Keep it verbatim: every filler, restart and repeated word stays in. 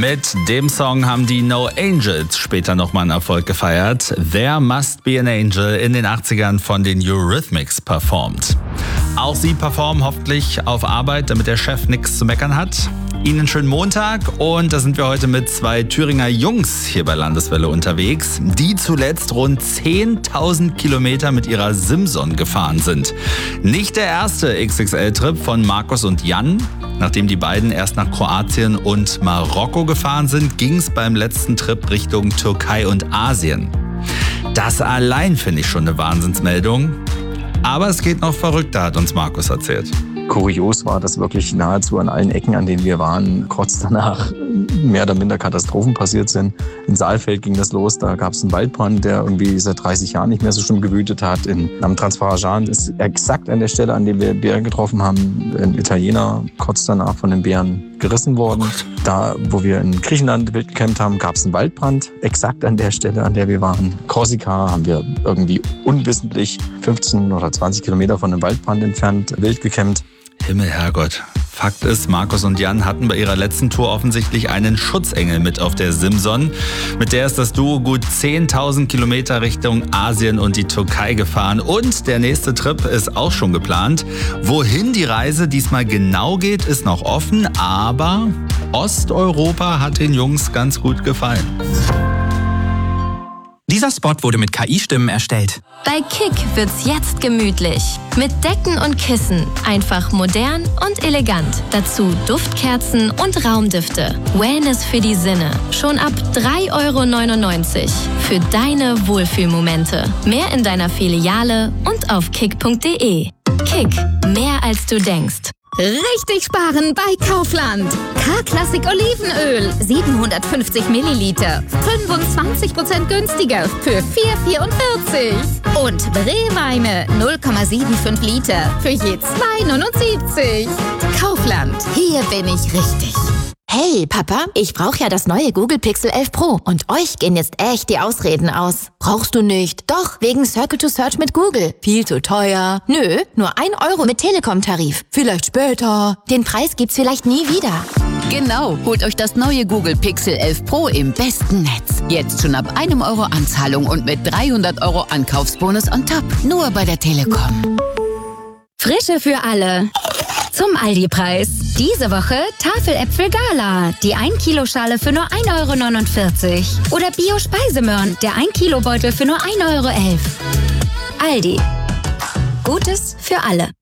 Mit dem Song haben die No Angels später nochmal einen Erfolg gefeiert. There Must Be an Angel in den achtzigern von den Eurythmics performt. Auch sie performen hoffentlich auf Arbeit, damit der Chef nichts zu meckern hat. Ihnen einen schönen Montag und da sind wir heute mit zwei Thüringer Jungs hier bei Landeswelle unterwegs, die zuletzt rund zehntausend Kilometer mit ihrer Simson gefahren sind. Nicht der erste X X L-Trip von Markus und Jan. Nachdem die beiden erst nach Kroatien und Marokko gefahren sind, ging es beim letzten Trip Richtung Türkei und Asien. Das allein finde ich schon eine Wahnsinnsmeldung. Aber es geht noch verrückter, hat uns Markus erzählt. Kurios war, dass wirklich nahezu an allen Ecken, an denen wir waren, kurz danach mehr oder minder Katastrophen passiert sind. In Saalfeld ging das los, da gab es einen Waldbrand, der irgendwie seit dreißig Jahren nicht mehr so schlimm gewütet hat. In, am Transfarajan ist exakt an der Stelle, an der wir Bären getroffen haben, ein Italiener kurz danach von den Bären gerissen worden. Da, wo wir in Griechenland wild gecampt haben, gab es einen Waldbrand, exakt an der Stelle, an der wir waren. Korsika haben wir irgendwie unwissentlich fünfzehn oder zwanzig Kilometer von einem Waldbrand entfernt wild gecampt. Himmel, Herrgott. Fakt ist, Markus und Jan hatten bei ihrer letzten Tour offensichtlich einen Schutzengel mit auf der Simson. Mit der ist das Duo gut zehntausend Kilometer Richtung Asien und die Türkei gefahren. Und der nächste Trip ist auch schon geplant. Wohin die Reise diesmal genau geht, ist noch offen. Aber Osteuropa hat den Jungs ganz gut gefallen. Dieser Spot wurde mit K I-Stimmen erstellt. Bei Kick wird's jetzt gemütlich. Mit Decken und Kissen. Einfach modern und elegant. Dazu Duftkerzen und Raumdüfte. Wellness für die Sinne. Schon ab drei Euro neunundneunzig. Für deine Wohlfühlmomente. Mehr in deiner Filiale und auf kick punkt de. Kick. Mehr als du denkst. Richtig sparen bei Kaufland. K-Klassik Olivenöl, siebenhundertfünfzig Milliliter, fünfundzwanzig Prozent günstiger für vier Euro vierundvierzig. Und Rehweine null Komma fünfundsiebzig Liter für je zwei Euro neunundsiebzig. Kaufland, hier bin ich richtig. Hey, Papa, ich brauche ja das neue Google Pixel elf Pro und euch gehen jetzt echt die Ausreden aus. Brauchst du nicht? Doch, wegen Circle to Search mit Google. Viel zu teuer. Nö, nur ein Euro mit Telekom-Tarif. Vielleicht später. Den Preis gibt's vielleicht nie wieder. Genau, holt euch das neue Google Pixel elf Pro im besten Netz. Jetzt schon ab einem Euro Anzahlung und mit dreihundert Euro Ankaufsbonus on top. Nur bei der Telekom. Frische für alle. Zum Aldi-Preis. Diese Woche Tafeläpfel Gala. Die ein Kilo Schale für nur ein Euro neunundvierzig. Oder Bio-Speisemöhren. Der ein Kilo Beutel für nur ein Euro elf. Aldi. Gutes für alle.